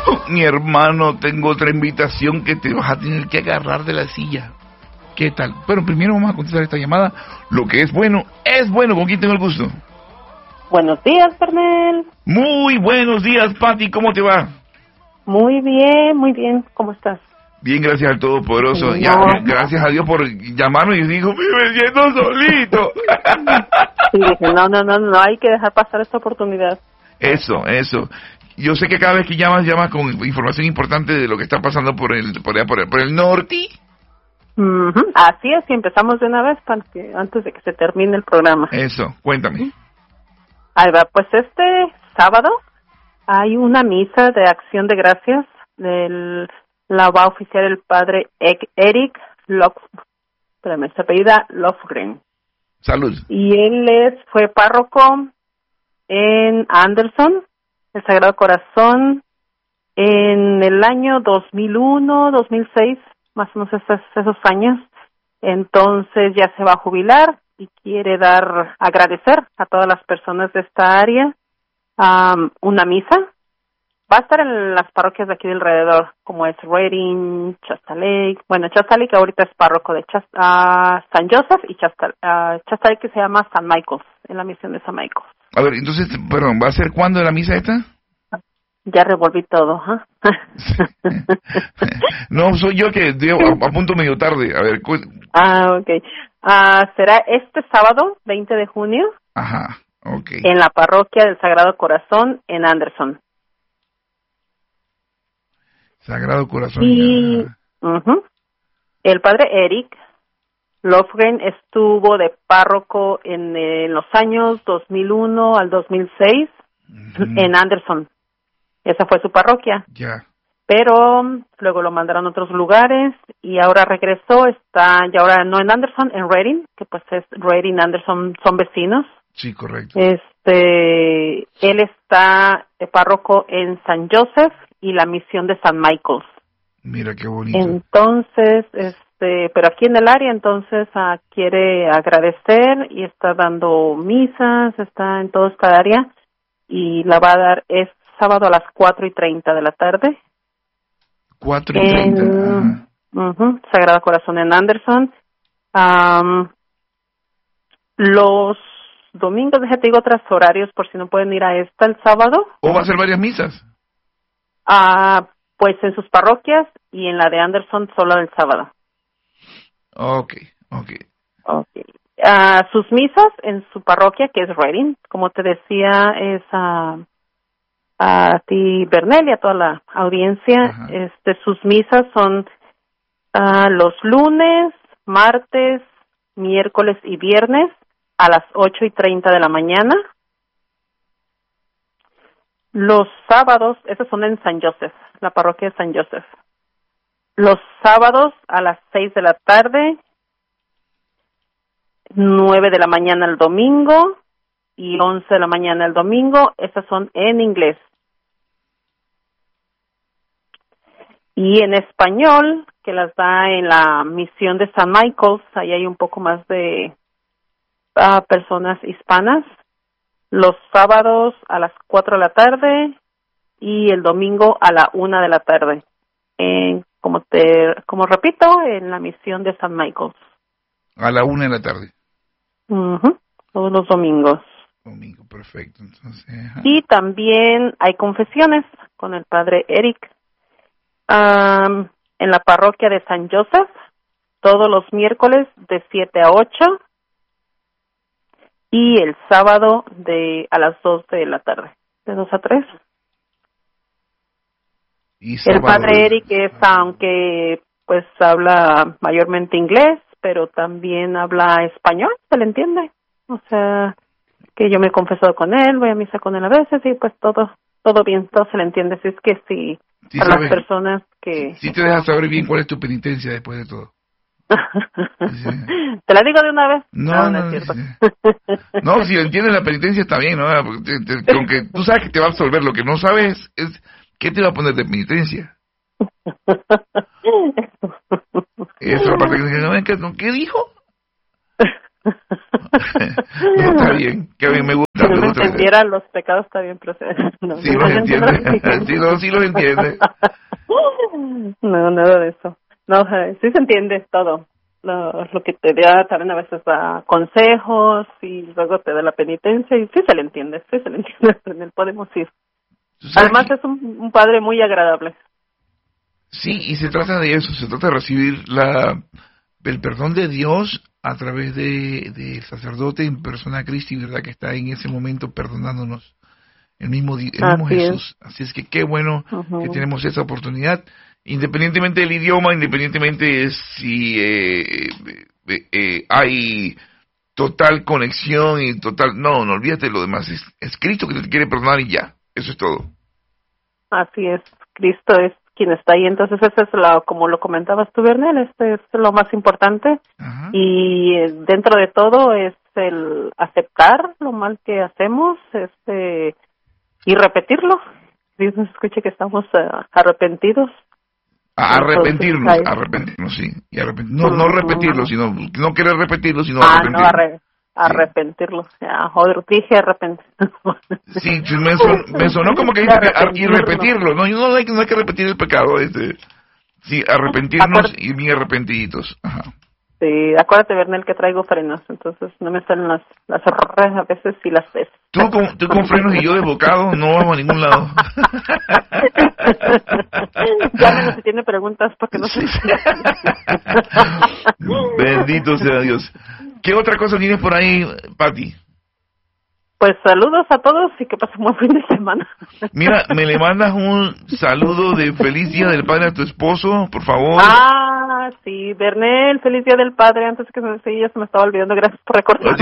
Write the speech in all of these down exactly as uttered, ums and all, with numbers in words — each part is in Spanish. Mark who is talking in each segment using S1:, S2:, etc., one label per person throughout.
S1: Mi hermano, tengo otra invitación que te vas a tener que agarrar de la silla. ¿Qué tal? Bueno, primero vamos a contestar esta llamada. Lo que es bueno, es bueno. ¿Con quién tengo el gusto?
S2: Buenos días, Fernel.
S1: Muy buenos días, Pati. ¿Cómo te va?
S2: Muy bien, muy bien. ¿Cómo estás?
S1: Bien, gracias al Todopoderoso.
S2: No.
S1: Ya, gracias a Dios por llamarnos y dijo, me siento solito.
S2: Y dije, no, no, no, no hay que dejar pasar esta oportunidad.
S1: Eso, eso. Yo sé que cada vez que llamas, llamas con información importante de lo que está pasando por el, por allá, por el, por el norte.
S2: Uh-huh. Así es, y empezamos de una vez para que, antes de que se termine el programa.
S1: Eso, cuéntame.
S2: Ahí va, pues este sábado hay una misa de acción de gracias, del, la va a oficiar el padre Eric Lof, espérame, se apellida Lofgren.
S1: Salud.
S2: Y él es, fue párroco en Anderson, el Sagrado Corazón, en el año dos mil uno, dos mil seis, más o menos esos, esos años. Entonces ya se va a jubilar y quiere dar, agradecer a todas las personas de esta área um, una misa. Va a estar en las parroquias de aquí de alrededor, como es Redding, Shasta Lake. Bueno, Shasta Lake ahorita es párroco de Chast, uh, San Joseph y Shasta, uh, Shasta Lake, que se llama San Michael's, en la misión de San Michael's.
S1: A ver, entonces, perdón, ¿va a ser cuándo la misa esta?
S2: Ya revolví todo, ¿ah? ¿eh?
S1: No, soy yo que apunto medio tarde. A ver, cu-
S2: Ah, ok. Uh, será este sábado, veinte de junio.
S1: Ajá, ok.
S2: En la parroquia del Sagrado Corazón en Anderson.
S1: Sagrado Corazón.
S2: Y uh-huh, el padre Eric Lofgren estuvo de párroco en, en los años dos mil uno al dos mil seis uh-huh. en Anderson. Esa fue su parroquia.
S1: Ya. Yeah.
S2: Pero luego lo mandaron a otros lugares y ahora regresó, está ya ahora no en Anderson, en Redding, que pues es Redding y Anderson son vecinos.
S1: Sí, correcto.
S2: Este, él está de párroco en San Joseph y la misión de San Michael's.
S1: Mira qué bonito.
S2: Entonces, este, pero aquí en el área, entonces uh, quiere agradecer y está dando misas, está en toda esta área y la va a dar es sábado a las cuatro y treinta de la tarde.
S1: Cuatro y treinta.
S2: En, uh-huh, Sagrado Corazón en Anderson. Um, los domingos, déjate digo otros horarios por si no pueden ir a esta el sábado.
S1: ¿O va a ser varias misas?
S2: Ah, uh, pues en sus parroquias y en la de Anderson solo el sábado.
S1: Okay, okay.
S2: Okay. Uh, sus misas en su parroquia, que es Redding, como te decía, es uh, a ti, Bernel, y a toda la audiencia. Ajá. Este, sus misas son uh, los lunes, martes, miércoles y viernes a las ocho y treinta de la mañana. Los sábados, esos son en San Joseph, la parroquia de San Joseph. Los sábados a las seis de la tarde, nueve de la mañana el domingo y once de la mañana el domingo. Esas son en inglés. Y en español, que las da en la misión de San Michael's, ahí hay un poco más de uh, personas hispanas. Los sábados a las cuatro de la tarde y el domingo a la una de la tarde. En, como te, como repito, en la misión de San Michael's.
S1: A la una de la tarde.
S2: Uh-huh, todos los domingos.
S1: Domingo, perfecto. Entonces, ajá.
S2: Y también hay confesiones con el padre Eric. Um, en la parroquia de San Joseph, todos los miércoles de siete a ocho y el sábado de a las dos de la tarde, de dos a tres.
S1: Y
S2: el padre Eric es, aunque pues habla mayormente inglés, pero también habla español, se le entiende. O sea, que yo me he confesado con él, voy a misa con él a veces y pues todo todo bien, todo se le entiende. Así es que sí,
S1: sí
S2: para
S1: sabes,
S2: las personas que...
S1: Sí, sí te dejas saber bien cuál es tu penitencia después de todo.
S2: Sí. ¿Te la digo de una vez?
S1: No,
S2: no,
S1: no,
S2: no es cierto.
S1: Sí. No, si entiendes la penitencia está bien, ¿no? Porque te, te, con que tú sabes que te va a absolver, lo que no sabes es qué te va a poner de penitencia. Esa es la parte que ¿qué dijo? No, está bien, que bien, me gusta.
S2: Si no
S1: me
S2: me
S1: gusta.
S2: entendiera los pecados, está bien, pero no,
S1: Sí,
S2: no
S1: los
S2: me
S1: entiende.
S2: entiendo.
S1: Sí, no, sí los entiende.
S2: No, nada de eso. No, eh, sí se entiende todo. Lo, lo que te da también a veces da consejos y luego te da la penitencia y sí se le entiende, sí se le entiende. En él podemos ir. Además
S1: que,
S2: es un, un padre muy agradable.
S1: sí, y se trata de eso, se trata de recibir la el perdón de Dios a través de del sacerdote en persona Cristo, y verdad que está en ese momento perdonándonos. El mismo, el mismo
S2: Así
S1: Jesús.
S2: es.
S1: Así es que qué bueno
S2: Uh-huh.
S1: que tenemos esa oportunidad, independientemente del idioma, independientemente de si eh, eh, eh, hay total conexión y total... No, no olvídate de lo demás. Es, es Cristo que te quiere perdonar y ya. Eso es todo.
S2: Así es. Cristo es quien está ahí. Entonces, eso es lo, como lo comentabas tú, Bernel, este es lo más importante.
S1: Ajá.
S2: Y eh, dentro de todo es el aceptar lo mal que hacemos, este y repetirlo. Dios nos escuche que estamos uh, arrepentidos.
S1: A arrepentirnos,
S2: Entonces,
S1: arrepentirnos, sí. Y arrepent... No, no repetirlo, sino... No querer repetirlo, sino
S2: ah,
S1: arrepentirlo.
S2: no, arre... arrepentirlo. Sí. Ya, joder, dije arrepentirlo.
S1: Sí, me, son, me sonó como que dice que y repetirlo. No, no hay, no hay que repetir el pecado. Este. Sí, arrepentirnos Acuérdate. Y bien arrepentiditos. Ajá.
S2: Sí, acuérdate, Bernel, que traigo frenos, entonces no me salen las las R a veces y las S.
S1: Tú con, tú con frenos y yo de bocado no vamos a ningún lado.
S2: Llámenos si tiene preguntas porque no sé.
S1: Bendito sea Dios. ¿Qué otra cosa tienes por ahí, Pati?
S2: Pues saludos a todos y que pasen buen fin de semana.
S1: Mira, me le mandas un saludo de feliz día del padre a tu esposo, por favor.
S2: Ah, sí, Bernel, feliz día del padre. Antes que se sí, ya se me estaba olvidando, gracias por recordar.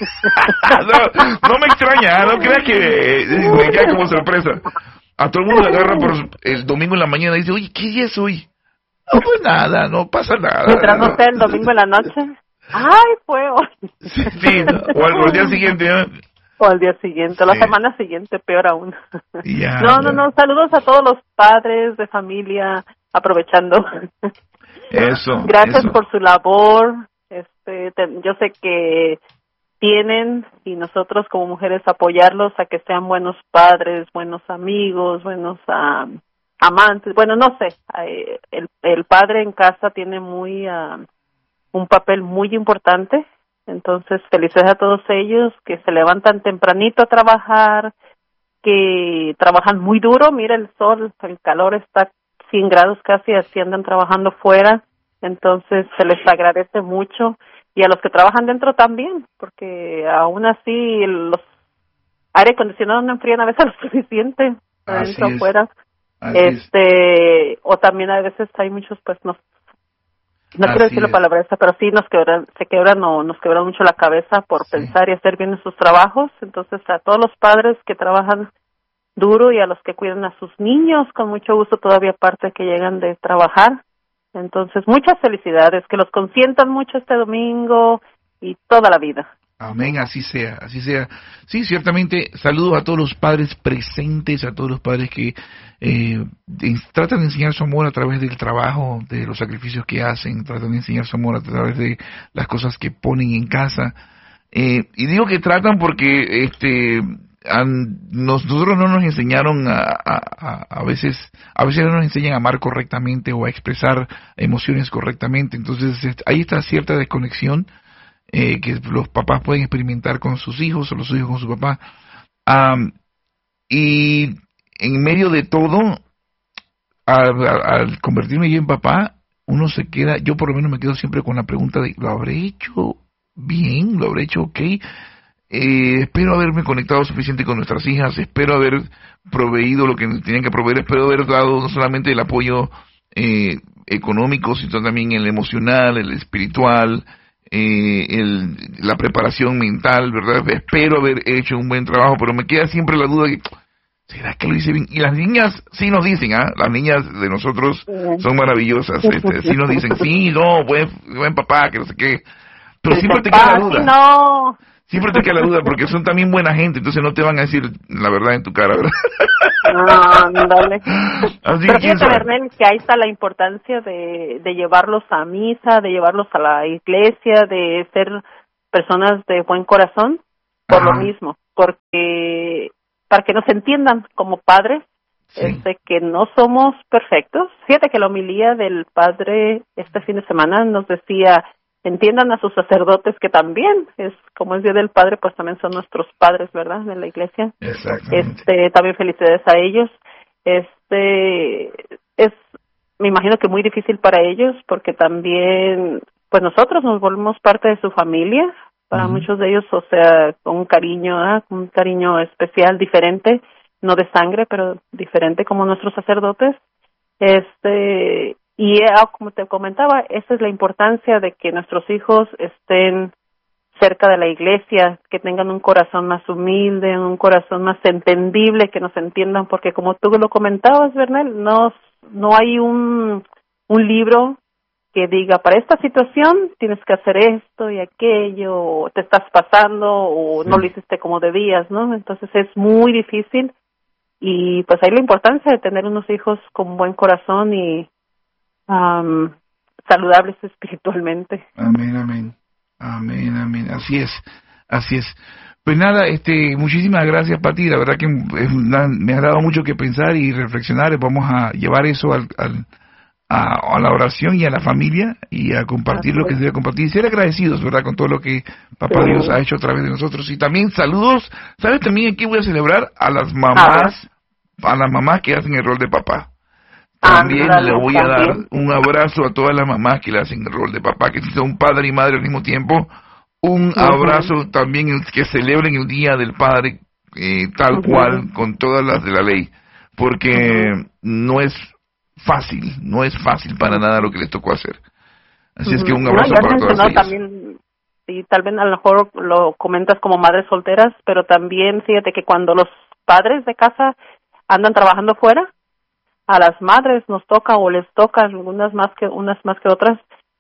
S1: no, no me extraña, no creas que me queda como sorpresa. A todo el mundo le agarra por el domingo en la mañana y dice, oye, ¿qué día es hoy? No, pues nada, no pasa nada.
S2: Mientras no sea el domingo en la noche. Ay, fue hoy.
S1: Sí, sí, o al, al día siguiente, ¿eh?
S2: O al día siguiente, o la
S1: sí.
S2: semana siguiente, peor aún.
S1: Ya,
S2: no,
S1: ya.
S2: no, no, saludos a todos los padres de familia, aprovechando.
S1: Eso.
S2: Gracias
S1: eso.
S2: por su labor. Este, te, yo sé que tienen, y nosotros como mujeres apoyarlos a que sean buenos padres, buenos amigos, buenos um, amantes. Bueno, no sé, eh, el, el padre en casa tiene muy uh, un papel muy importante. Entonces, felicidades a todos ellos que se levantan tempranito a trabajar, que trabajan muy duro. Mira el sol, el calor está cien grados casi, así andan trabajando fuera. Entonces, se les agradece mucho. Y a los que trabajan dentro también, porque aún así los aire acondicionado no enfrían a veces lo suficiente, adentro afuera.
S1: Así
S2: este es. O también a veces hay muchos, pues, no No
S1: Así
S2: quiero decir la
S1: es.
S2: palabra esa, pero sí nos quebran, se quebran o nos quebran mucho la cabeza por
S1: Sí.
S2: pensar y hacer bien sus trabajos. Entonces, a todos los padres que trabajan duro y a los que cuidan a sus niños, con mucho gusto todavía aparte que llegan de trabajar. Entonces, muchas felicidades, que los consientan mucho este domingo y toda la vida.
S1: Amén, así sea, así sea. Sí, ciertamente, saludos a todos los padres presentes, a todos los padres que eh, de, tratan de enseñar su amor a través del trabajo, de los sacrificios que hacen, tratan de enseñar su amor a través de las cosas que ponen en casa. Eh, y digo que tratan porque este han, nosotros no nos enseñaron a, a, a, a veces, a veces no nos enseñan a amar correctamente o a expresar emociones correctamente. Entonces, est- ahí está cierta desconexión. Eh, que los papás pueden experimentar con sus hijos o los hijos con su papá. Um, y en medio de todo, al, al, al convertirme yo en papá, uno se queda, yo por lo menos me quedo siempre con la pregunta de, ¿lo habré hecho bien? ¿Lo habré hecho ok? Eh, espero haberme conectado suficiente con nuestras hijas, espero haber proveído lo que tenían que proveer, espero haber dado no solamente el apoyo eh, económico, sino también el emocional, el espiritual, Eh, el, la preparación mental, ¿verdad? Espero haber hecho un buen trabajo, pero me queda siempre la duda de, ¿será que lo hice bien? Y las niñas sí nos dicen, ¿ah? Las niñas de nosotros son maravillosas, este, sí nos dicen, sí, no, buen, buen papá, que no sé qué, pero
S2: El
S1: siempre te
S2: papá,
S1: queda la duda.
S2: sí, no.
S1: Siempre te queda la duda, porque son también buena gente, entonces no te van a decir la verdad en tu cara, ¿verdad?
S2: No, dale.
S1: Así
S2: Pero
S1: que quién
S2: fíjate,
S1: sabe.
S2: Bernel, que ahí está la importancia de, de llevarlos a misa, de llevarlos a la iglesia, de ser personas de buen corazón por
S1: Ajá.
S2: lo mismo, porque para que nos entiendan como padres,
S1: Sí.
S2: este que no somos perfectos. Fíjate que la homilía del padre este fin de semana nos decía, entiendan a sus sacerdotes que también es, como es Día del Padre, pues también son nuestros padres, ¿verdad?, de la iglesia.
S1: Exactamente.
S2: Este, también felicidades a ellos. Este, es, me imagino que muy difícil para ellos, porque también, pues nosotros nos volvemos parte de su familia, para
S1: Ujú.
S2: muchos de ellos, o sea, con un cariño, ¿ah? un cariño especial, diferente, no de sangre, pero diferente como nuestros sacerdotes. Este, y ah, como te comentaba, esa es la importancia de que nuestros hijos estén cerca de la iglesia, que tengan un corazón más humilde, un corazón más entendible, que nos entiendan, porque como tú lo comentabas, Bernal, no, no hay un, un libro que diga, para esta situación tienes que hacer esto y aquello, o te estás pasando, o
S1: Sí.
S2: no lo hiciste como debías, ¿no? Entonces es muy difícil, y pues hay la importancia de tener unos hijos con buen corazón y um, saludables espiritualmente.
S1: Amén, amén. Amén, amén. Así es, así es. Pues nada, este, muchísimas gracias, Pati. La verdad que es una- me ha dado mucho que pensar y reflexionar. Vamos a llevar eso al, al- a, a la oración y a la familia y a compartir lo que se debe compartir. Y ser agradecidos, ¿verdad?, con todo lo que Papá
S2: Sí.
S1: Dios ha hecho a través de nosotros. Y también saludos. ¿Sabes también aquí voy a celebrar? A las mamás, a las mamás que hacen el rol de papá. También
S2: Ándale,
S1: le voy a dar
S2: también.
S1: un abrazo a todas las mamás que le hacen el rol de papá, que son padre y madre al mismo tiempo. Un
S2: Ujú.
S1: abrazo también el que celebren el Día del Padre eh, tal
S2: Ujú.
S1: cual, con todas las de la ley, porque
S2: Ujú.
S1: no es fácil, no es fácil para nada lo que les tocó hacer. Así es que un
S2: Ujú.
S1: abrazo
S2: No, ya
S1: para todas
S2: mencionó
S1: ellas.
S2: también, sí, tal vez a lo mejor lo comentas como madres solteras, pero también fíjate que cuando los padres de casa andan trabajando fuera, a las madres nos toca o les toca, algunas más que unas más que otras,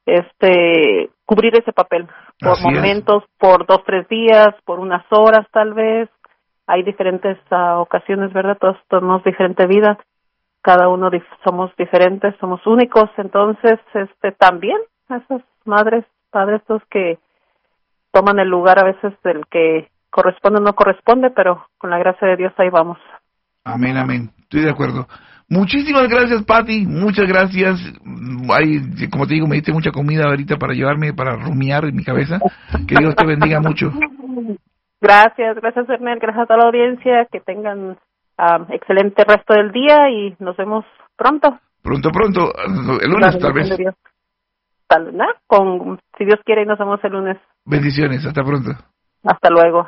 S2: este, cubrir ese papel por
S1: Así es.
S2: momentos, por dos tres días, por unas horas tal vez. Hay diferentes uh, ocasiones, ¿verdad? Todos tenemos diferente vida, cada uno dif- somos diferentes, somos únicos, entonces, este, también esas madres, padres, los que toman el lugar a veces del que corresponde o no corresponde, pero con la gracia de Dios ahí vamos.
S1: Amén, amén. Estoy de acuerdo. Muchísimas gracias, Pati. Muchas gracias. Hay, como te digo, me diste mucha comida ahorita para llevarme, para rumiar en mi cabeza. Que Dios te bendiga mucho.
S2: Gracias, gracias, Bernal. Gracias a toda la audiencia. Que tengan um, excelente resto del día y nos vemos pronto.
S1: Pronto, pronto. El lunes, tal vez.
S2: Tal vez, ¿no? Con, si Dios quiere, nos vemos el lunes.
S1: Bendiciones. Hasta pronto.
S2: Hasta luego.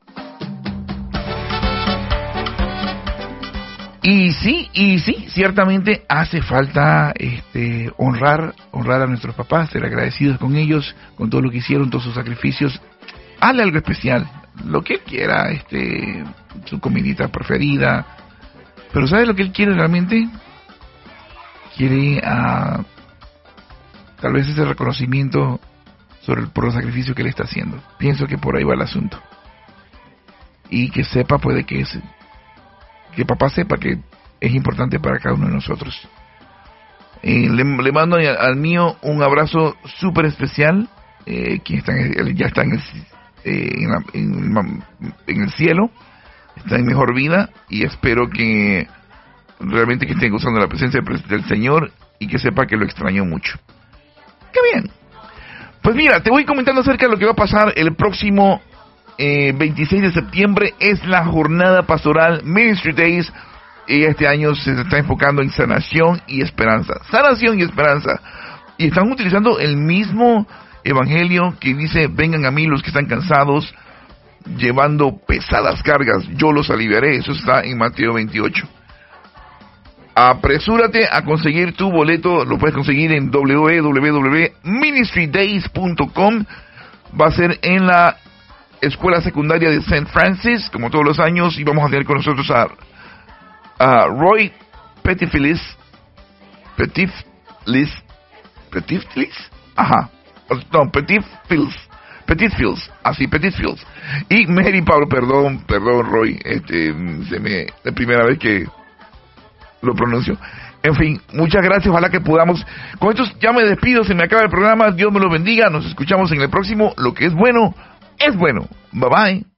S1: Y sí, y sí, ciertamente hace falta este, honrar, honrar a nuestros papás, ser agradecidos con ellos, con todo lo que hicieron, todos sus sacrificios. Hazle algo especial, lo que él quiera, este, su comidita preferida. Pero ¿sabes lo que él quiere realmente? Quiere uh, tal vez ese reconocimiento sobre el, por los sacrificios que él está haciendo. Pienso que por ahí va el asunto. Y que sepa, puede que es... que papá sepa que es importante para cada uno de nosotros. Eh, le, le mando al, al mío un abrazo súper especial, eh, quien está en, ya está en el, eh, en, la, en, en el cielo, está en mejor vida, y espero que realmente que esté gozando la presencia del, del Señor y que sepa que lo extrañó mucho. ¡Qué bien! Pues mira, te voy comentando acerca de lo que va a pasar el próximo Eh, veintiséis de septiembre. Es la jornada pastoral Ministry Days, y este año se está enfocando en sanación y esperanza. Sanación y esperanza. Y están utilizando el mismo evangelio que dice: vengan a mí los que están cansados, llevando pesadas cargas, yo los aliviaré. Eso está en Mateo veintiocho. Apresúrate a conseguir tu boleto. Lo puedes conseguir en w w w punto ministry days punto com. Va a ser en la Escuela Secundaria de Saint Francis, como todos los años, y vamos a tener con nosotros a, a Roy Petitfilis, Petitfilis, Petitfilis, ajá, no, Petitfilis, Petitfilis, así, Petitfilis, y Mary Pablo, perdón, perdón, Roy, este, se me, la primera vez que lo pronuncio. En fin, muchas gracias, ojalá que podamos. Con esto ya me despido, se me acaba el programa. Dios me lo bendiga, nos escuchamos en el próximo. Lo que es bueno es bueno. Bye bye.